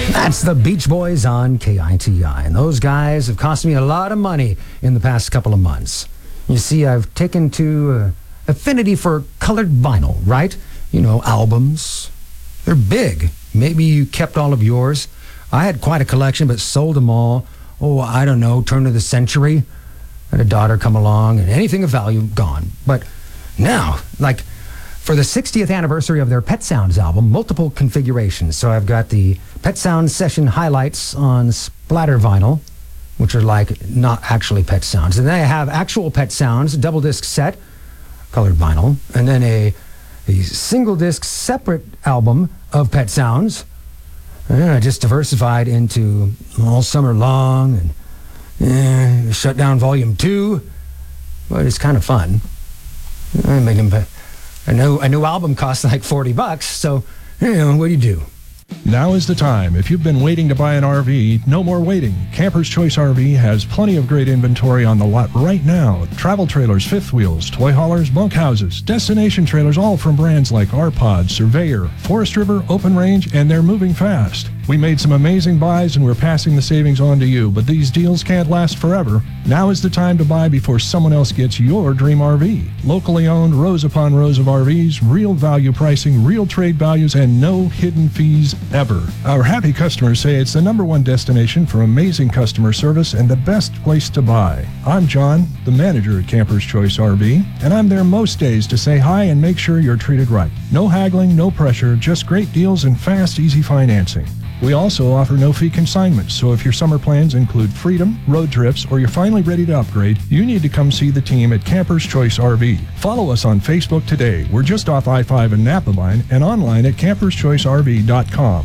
That's the Beach Boys on KITI, and those guys have cost me a lot of money in the past couple of months. You see, I've taken to affinity for colored vinyl, right? You know, albums. They're big. Maybe you kept all of yours. I had quite a collection, but sold them all. Oh, I don't know, turn of the century. Had a daughter come along, and anything of value, gone. But now, like, for the 60th anniversary of their Pet Sounds album, multiple configurations. So I've got the Pet Sounds Session Highlights on splatter vinyl, which are like not actually Pet Sounds. And then I have actual Pet Sounds, double disc set, colored vinyl, and then a single disc separate album of Pet Sounds. And I just diversified into All Summer Long and Shut Down Volume 2. But it's kind of fun. I made them. A new album costs like $40, so, you know, what do you do? Now is the time. If you've been waiting to buy an RV, no more waiting. Camper's Choice RV has plenty of great inventory on the lot right now. Travel trailers, fifth wheels, toy haulers, bunkhouses, destination trailers, all from brands like R-Pod, Surveyor, Forest River, Open Range, and they're moving fast. We made some amazing buys and we're passing the savings on to you, but these deals can't last forever. Now is the time to buy before someone else gets your dream RV. Locally owned, rows upon rows of RVs, real value pricing, real trade values, and no hidden fees ever. Our happy customers say it's the #1 destination for amazing customer service and the best place to buy. I'm John, the manager at Camper's Choice RV, and I'm there most days to say hi and make sure you're treated right. No haggling, no pressure, just great deals and fast, easy financing. We also offer no-fee consignments, so if your summer plans include freedom, road trips, or you're finally ready to upgrade, you need to come see the team at Camper's Choice RV. Follow us on Facebook today. We're just off I-5 and Napa Line and online at camperschoicerv.com.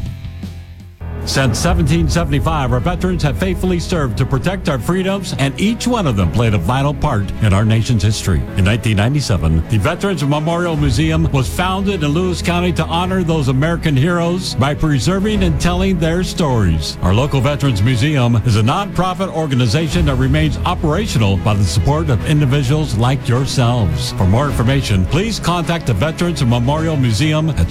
Since 1775, our veterans have faithfully served to protect our freedoms, and each one of them played a vital part in our nation's history. In 1997, the Veterans Memorial Museum was founded in Lewis County to honor those American heroes by preserving and telling their stories. Our local Veterans Museum is a nonprofit organization that remains operational by the support of individuals like yourselves. For more information, please contact the Veterans Memorial Museum at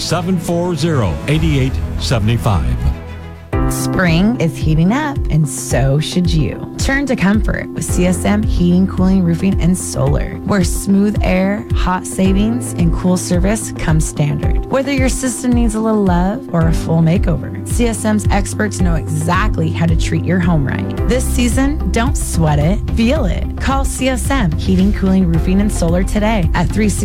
740-8875. Spring is heating up, and so should you. Turn to comfort with CSM Heating, Cooling, Roofing, and Solar, where smooth air, hot savings, and cool service come standard. Whether your system needs a little love or a full makeover, CSM's experts know exactly how to treat your home right. This season, don't sweat it, feel it. Call CSM Heating, Cooling, Roofing, and Solar today at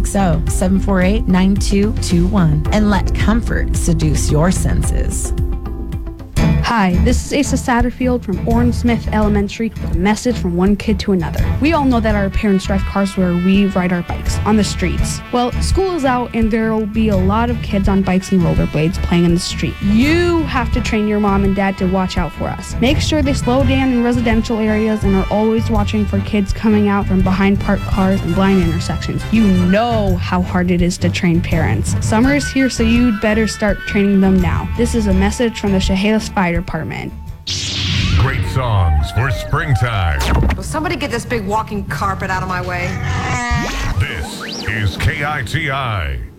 360-748-9221 and let comfort seduce your senses. Hi, this is Asa Satterfield from Orrin Smith Elementary with a message from one kid to another. We all know that our parents drive cars where we ride our bikes, on the streets. Well, school is out and there will be a lot of kids on bikes and rollerblades playing in the street. You have to train your mom and dad to watch out for us. Make sure they slow down in residential areas and are always watching for kids coming out from behind parked cars and blind intersections. You know how hard it is to train parents. Summer is here, so you'd better start training them now. This is a message from the Chehalis Fire Department. Great songs for springtime. Will somebody get this big walking carpet out of my way? This is KITI.